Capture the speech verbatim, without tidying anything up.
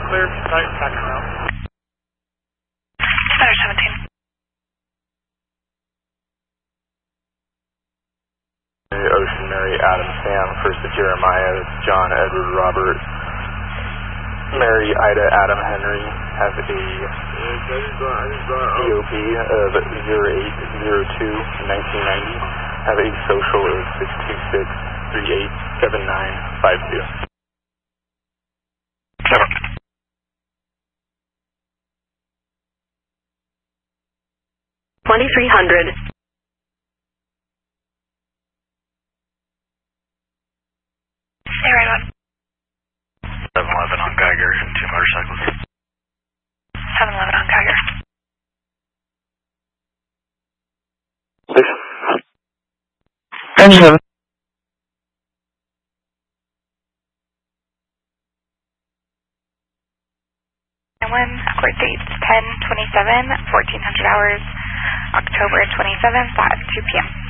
clear, tight, second round. Center seventeen. Ocean, Mary, Adam, Sam, first to Jeremiah, John, Edward, Robert, Mary, Ida, Adam, Henry, have a C O P of zero eight zero two nineteen ninety, have a social of six two six three eight seven nine five two. twenty-three hundred. Stay right on. seven eleven on Geiger, two motorcycles. seven eleven on Geiger. Six. Engine seven. One, court dates ten twenty-seven, fourteen hundred hours, October twenty-seventh at two p m